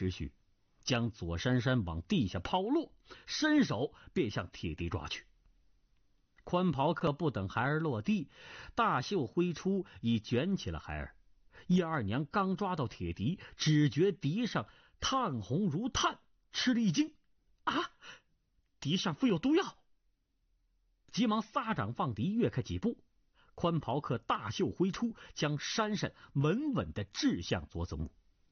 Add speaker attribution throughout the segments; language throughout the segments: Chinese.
Speaker 1: 持续，将左珊珊往地下抛落，伸手便向铁笛抓去。宽袍客不等孩儿落地，大袖挥出，已卷起了孩儿。叶二娘刚抓到铁笛，只觉笛上炭红如炭，吃了一惊：“啊，笛上附有毒药！”急忙撒掌放笛，跃开几步。宽袍客大袖挥出，将珊珊稳稳地掷向左子木。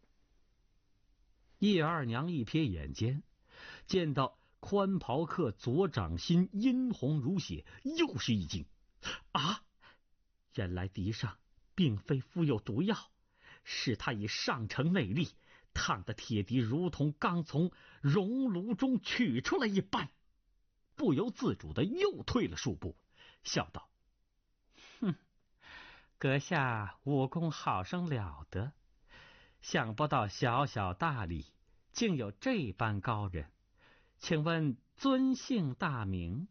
Speaker 1: 叶二娘一瞥眼间，见到宽袍客左掌心殷红如血，又是一惊：“啊！原来笛上并非附有毒药，是他以上乘内力，烫的铁笛如同刚从熔炉中取出来一般。”不由自主的又退了数步，笑道：“哼，阁下武功好生了得，想不到小小大理竟有这般高人，请问尊姓大名？”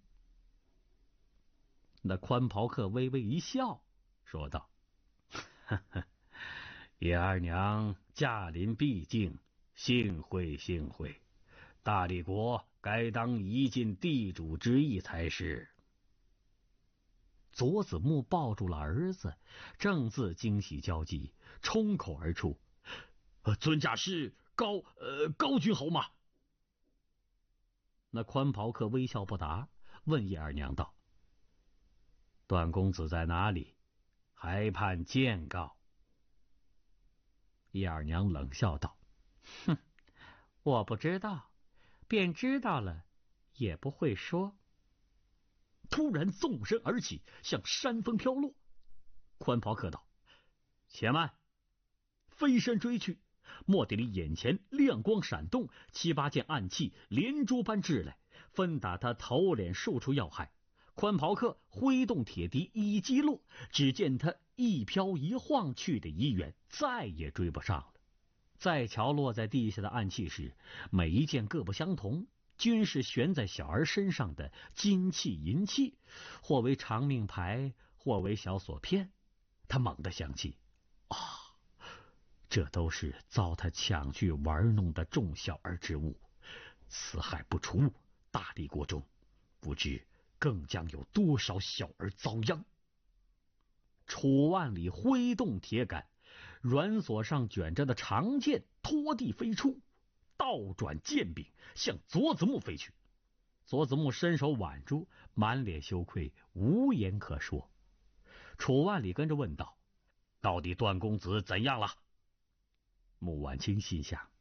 Speaker 1: 那宽袍客微微一笑，说道：“呵呵，叶二娘驾临必境，幸会幸会，大理国该当一尽地主之谊才是。”左子木抱住了儿子，正自惊喜交集，冲口而出：“尊驾是高君侯吗？”那宽袍客微笑不答，问叶二娘道：“段公子在哪里？还盼见告。”叶二娘冷笑道：“哼，我不知道，便知道了也不会说。”突然纵身而起，向山峰飘落。宽袍客道：“且慢！”飞身追去，蓦地里眼前亮光闪动，7、8件暗器连珠般掷来，分打他头脸数处要害。宽袍客挥动铁笛一击落，只见他一飘一晃去得已远，再也追不上了。再瞧落在地下的暗器时，每一件各不相同，均是悬在小儿身上的金器银器，或为长命牌，或为小锁片。他猛地想起，这都是遭他抢去玩弄的众小儿之物，此害不除，大理国中不知更将有多少小儿遭殃。楚万里挥动铁杆，软锁上卷着的长剑拖地飞出，倒转剑柄向左子木飞去。左子木伸手挽住，满脸羞愧，无言可说。楚万里跟着问道：“到底段公子怎样了？”穆婉清心想：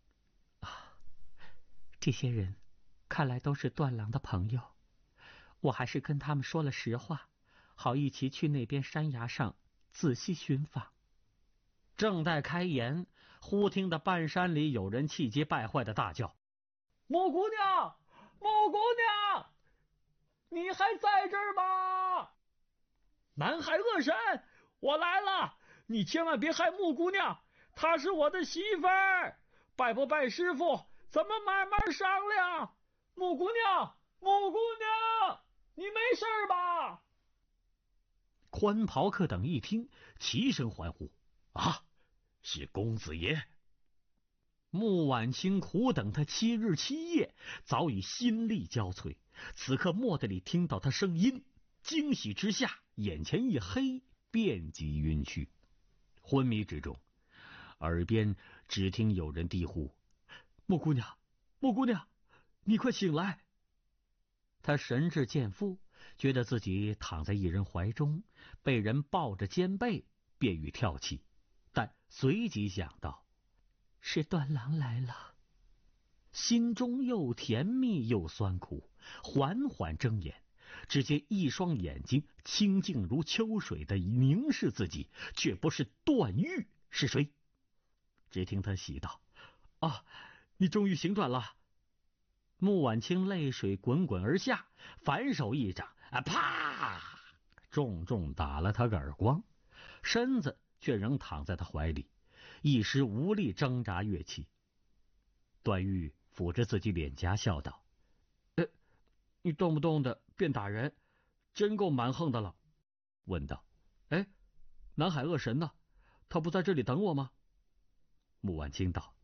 Speaker 1: 这些人看来都是段郎的朋友，我还是跟他们说了实话，好一起去那边山崖上仔细寻访。正待开言，忽听得半山里有人气急败坏的大叫：“穆姑娘，穆姑娘，你还在这儿吗？南海恶神，我来了，你千万别害穆姑娘，她是我的媳妇儿，拜不拜师傅咱们慢慢商量。穆姑娘，穆姑娘，你没事吧？”宽袍客等一听，齐声欢呼：“啊，是公子爷！”穆婉清苦等他7日7夜，早已心力交瘁，此刻蓦地里听到他声音，惊喜之下眼前一黑，遍及晕眩。昏迷之中，耳边只听有人低呼：“穆姑娘，穆姑娘，你快醒来！”他神志渐复，觉得自己躺在一人怀中，被人抱着肩背，便欲跳起，但随即想到是段郎来了，心中又甜蜜又酸苦，缓缓睁眼，只见一双眼睛清净如秋水的凝视自己，却不是段誉，是谁？只听他喜道：“啊，你终于醒转了。”穆婉清泪水滚滚而下，反手一掌，啪，重重打了他个耳光，身子却仍躺在他怀里，一时无力挣扎跃起。段誉抚着自己脸颊笑道：“你动不动的便打人，真够蛮横的了。”问道：“南海恶神呢？他不在这里等我吗？”穆婉清道：“